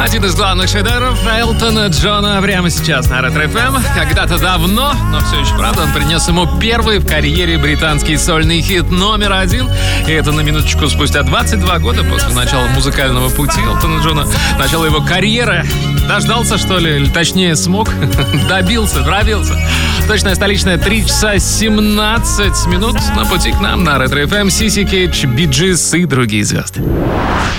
Один из главных шедевров Элтона Джона прямо сейчас на Ретро-ФМ. Когда-то давно, но все еще правда, он принес ему первый в карьере британский сольный хит номер 1. И это на минуточку спустя 22 года после начала музыкального пути Элтона Джона, начала его карьеры. Дождался, что ли? Или точнее, смог? Добился, пробился. Точная столичная 3 часа 17 минут на пути к нам на Ретро-ФМ. Сиси Кейдж, Bee Gees и другие звезды.